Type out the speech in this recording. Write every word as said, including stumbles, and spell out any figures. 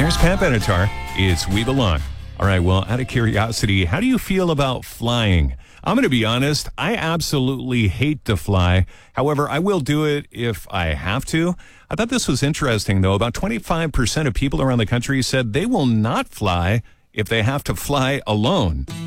Here's Pat Benatar. It's We Belong. All right, well, out of curiosity, how do you feel about flying? I'm going to be honest, I absolutely hate to fly. However, I will do it if I have to. I thought this was interesting, though. About twenty-five percent of people around the country said they will not fly if they have to fly alone.